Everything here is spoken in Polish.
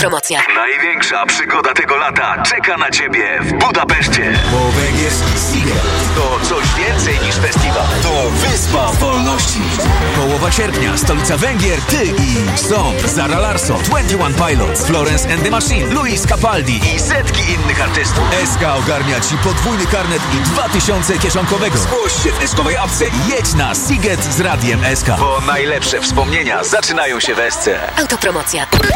Autopromocja. Największa przygoda tego lata czeka na Ciebie w Budapeszcie. Bo Węgier Seagull To coś więcej niż festiwal. to wyspa wolności. Połowa sierpnia, stolica Węgier, ty i Song, Zara Larsson, 21 Pilots, Florence and the Machine, Luis Capaldi I setki innych artystów. SK ogarnia ci podwójny karnet i 2000 kieszonkowego. Zgłoś się w eskowej apce. Jedź na Siget z Radiem SK. Bo najlepsze wspomnienia zaczynają się w SC. Autopromocja.